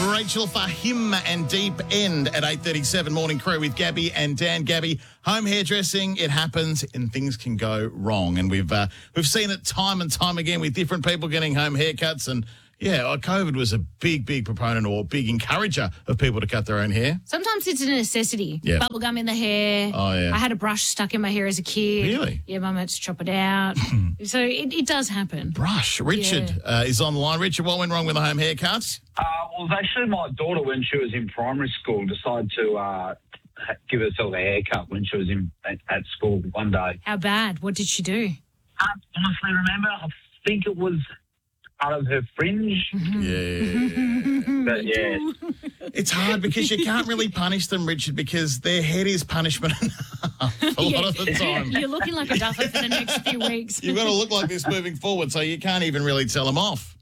Rachel Fahim and Deep End at 8:37. Morning Crew with Gabby and Dan. Gabby, home hairdressing, it happens and things can go wrong. And we've seen it time and time again with different people getting home haircuts. And, COVID was a big proponent or big encourager of people to cut their own hair. Sometimes it's a necessity. Yeah. Bubble gum in the hair. Oh, yeah. I had a brush stuck in my hair as a kid. Really? Yeah, Mum had to chop it out. So it does happen. Brush. Richard is on the line. Richard, what went wrong with the home haircuts? Well, actually, my daughter, when she was in primary school, decided to give herself a haircut when she was at school one day. How bad? What did she do? Honestly, remember, I think it was out of her fringe. Yeah. But, yeah. It's hard because you can't really punish them, Richard, because their head is punishment enough a lot of the time. You're looking like a duffer for the next few weeks. You've got to look like this moving forward, so you can't even really tell them off.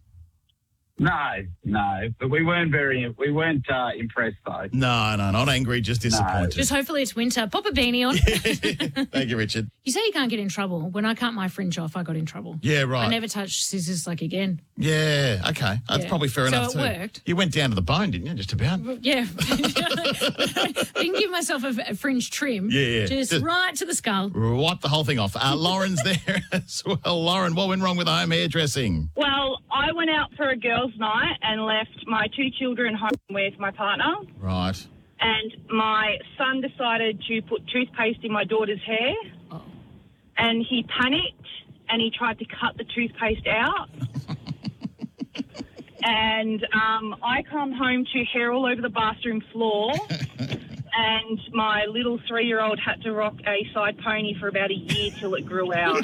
No. But we weren't impressed, though. No, not angry, just disappointed. Just hopefully it's winter. Pop a beanie on. Thank you, Richard. You say you can't get in trouble. When I cut my fringe off, I got in trouble. Yeah, right. I never touched scissors again. Yeah, okay. That's probably fair enough, So too. it worked. You went down to the bone, didn't you, just about? Yeah. I didn't give myself a fringe trim. Yeah. Just right to the skull. Wipe the whole thing off. Lauren's there as well. Lauren, what went wrong with home hairdressing? Well, I went out for a girls' night and left my 2 children home with my partner. Right. And my son decided to put toothpaste in my daughter's hair. Oh. And he panicked and he tried to cut the toothpaste out. And I come home to hair all over the bathroom floor. And my little 3-year-old had to rock a side pony for about a year till it grew out.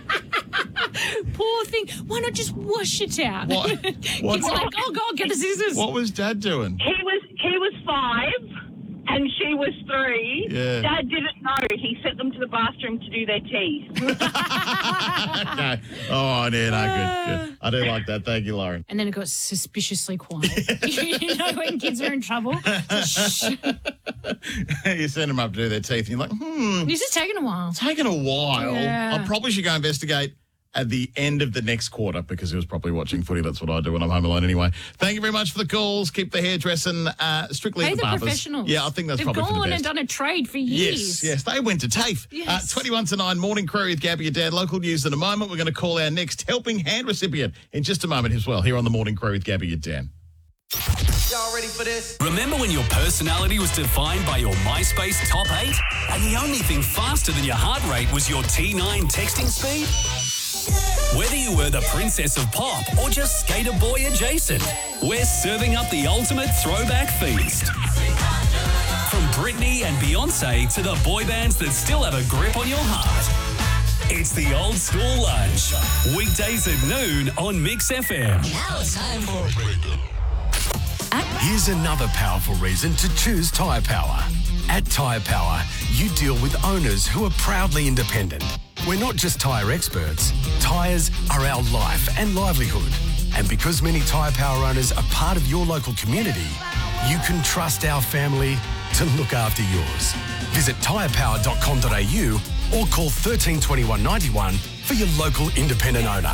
Poor thing. Why not just wash it out? What? Kids are like, oh, God, get the scissors. What was Dad doing? He was 5 and she was 3. Yeah. Dad didn't know. He sent them to the bathroom to do their teeth. Okay. Oh, yeah, no, good. I do like that. Thank you, Lauren. And then it got suspiciously quiet. You know when kids are in trouble? Shh. You send them up to do their teeth and you're like, This is taking a while. taking a while. Yeah. I probably should go investigate at the end of the next quarter because he was probably watching footy. That's what I do when I'm home alone anyway. Thank you very much for the calls. Keep the hairdressing strictly Pay at the the barbers. professionals. Yeah, I think that's They've probably for the gone best. and done a trade for years. Yes, they went to TAFE. Yes. 21 to 9, Morning Crew with Gabby and Dad. Local news in a moment. We're going to call our next helping hand recipient in just a moment as well here on the Morning Crew with Gabby and Dan. Y'all ready for this? Remember when your personality was defined by your MySpace top 8? And the only thing faster than your heart rate was your T9 texting speed? Whether you were the princess of pop or just skater boy adjacent, we're serving up the ultimate throwback feast. From Britney and Beyonce to the boy bands that still have a grip on your heart. It's the Old School Lunch. Weekdays at noon on Mix FM. Now it's time for a break. Here's another powerful reason to choose Tyre Power. At Tyre Power, you deal with owners who are proudly independent. We're not just tyre experts. Tyres are our life and livelihood. And because many Tyre Power owners are part of your local community, you can trust our family to look after yours. Visit tyrepower.com.au or call 13 21 91 for your local independent owner.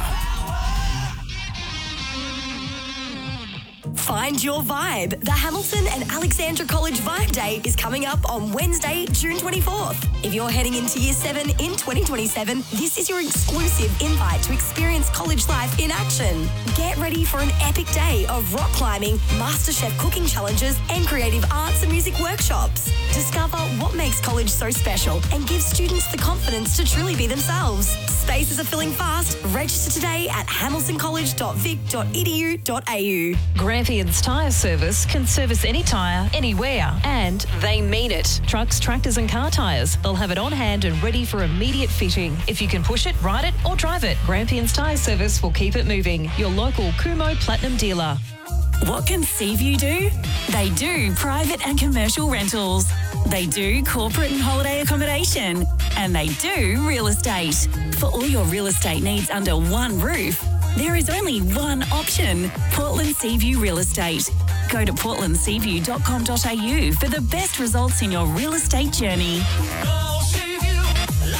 Find your vibe. The Hamilton and Alexandra College Vibe Day is coming up on Wednesday, June 24th. If you're heading into Year 7 in 2027, this is your exclusive invite to experience college life in action. Get ready for an epic day of rock climbing, MasterChef cooking challenges, and creative arts and music workshops. Discover what makes college so special and give students the confidence to truly be themselves. Spaces are filling fast. Register today at hamiltoncollege.vic.edu.au. Grampians Tyre Service can service any tyre, anywhere, and they mean it. Trucks, tractors and car tyres. They'll have it on hand and ready for immediate fitting. If you can push it, ride it or drive it, Grampians Tyre Service will keep it moving. Your local Kumo Platinum dealer. What can Seaview do? They do private and commercial rentals. They do corporate and holiday accommodation. And they do real estate. For all your real estate needs under one roof, there is only one option, Portland Seaview Real Estate. Go to portlandseaview.com.au for the best results in your real estate journey.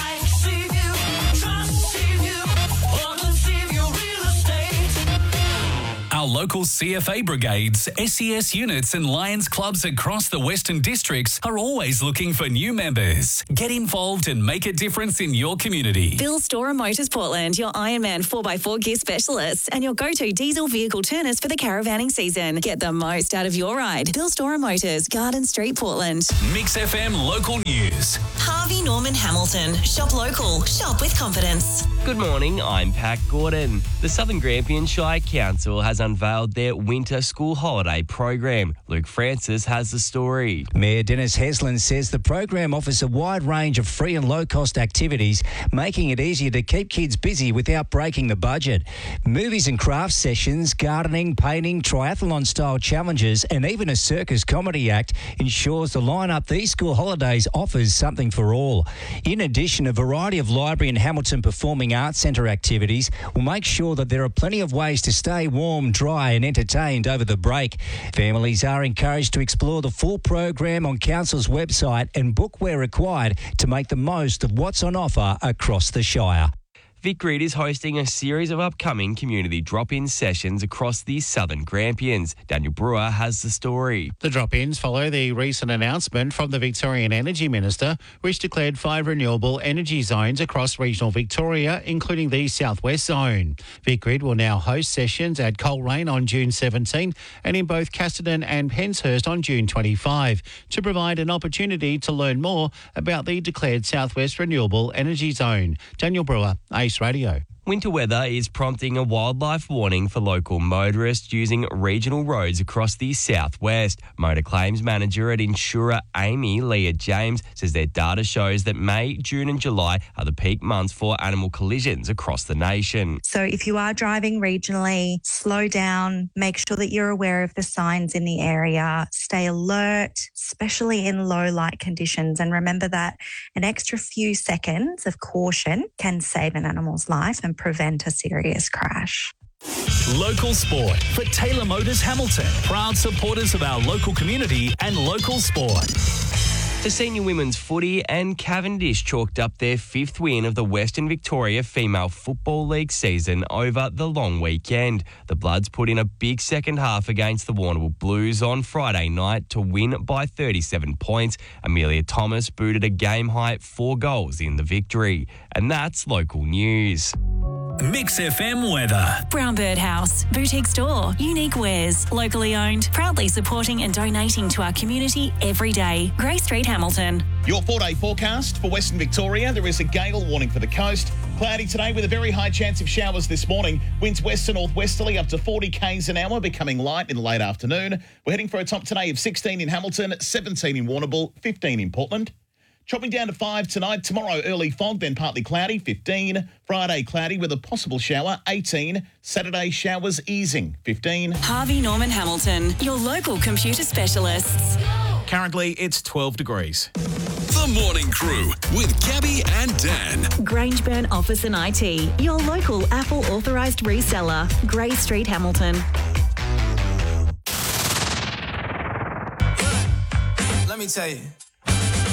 Our our local CFA brigades, SES units and Lions clubs across the Western Districts are always looking for new members. Get involved and make a difference in your community. Bill Storer Motors Portland, your Ironman 4x4 gear specialists and your go-to diesel vehicle turners for the caravanning season. Get the most out of your ride. Bill Storer Motors, Garden Street, Portland. Mix FM local news. Harvey Norman Hamilton. Shop local. Shop with confidence. Good morning, I'm Pat Gordon. The Southern Grampian Shire Council has unveiled their winter school holiday program. Luke Francis has the story. Mayor Dennis Heslin says the program offers a wide range of free and low-cost activities, making it easier to keep kids busy without breaking the budget. Movies and crafts sessions, gardening, painting, triathlon-style challenges and even a circus comedy act ensures the lineup these school holidays offers something for all. In addition, a variety of library and Hamilton Performing Arts Centre activities will make sure that there are plenty of ways to stay warm, dry and entertained over the break. Families are encouraged to explore the full program on Council's website and book where required to make the most of what's on offer across the Shire. Vic Reed is hosting a series of upcoming community drop-in sessions across the Southern Grampians. Daniel Brewer has the story. The drop-ins follow the recent announcement from the Victorian Energy Minister, which declared 5 renewable energy zones across regional Victoria, including the Southwest Zone. Vic Reed will now host sessions at Coleraine on June 17 and in both Casterton and Penshurst on June 25 to provide an opportunity to learn more about the declared Southwest Renewable Energy Zone. Daniel Brewer, Ace Radio. Winter weather is prompting a wildlife warning for local motorists using regional roads across the southwest. Motor claims manager at Insura Amy Leah James says their data shows that May, June and July are the peak months for animal collisions across the nation. So if you are driving regionally, slow down, make sure that you're aware of the signs in the area, stay alert, especially in low light conditions, and remember that an extra few seconds of caution can save an animal's life and prevent a serious crash. Local sport for Taylor Motors Hamilton. Proud supporters of our local community and local sport. The senior women's footy and Cavendish chalked up their 5th win of the Western Victoria Female Football League season over the long weekend. The Bloods put in a big second half against the Warrnambool Blues on Friday night to win by 37 points. Amelia Thomas booted a game-high 4 goals in the victory. And that's local news. Mix FM weather. Brown Bird House, boutique store, unique wares, locally owned, proudly supporting and donating to our community every day. Grey Street, Hamilton. Your 4-day forecast for Western Victoria. There is a gale warning for the coast. Cloudy today with a very high chance of showers this morning. Winds west to northwesterly up to 40 k's an hour, becoming light in the late afternoon. We're heading for a top today of 16 in Hamilton, 17 in Warrnambool, 15 in Portland. Chopping down to 5 tonight. Tomorrow, early fog, then partly cloudy, 15. Friday, cloudy with a possible shower, 18. Saturday, showers easing, 15. Harvey Norman Hamilton, your local computer specialists. Currently, it's 12 degrees. The Morning Crew with Gabby and Dan. Grangeburn Office and IT, your local Apple authorised reseller. Grey Street, Hamilton. Let me tell you.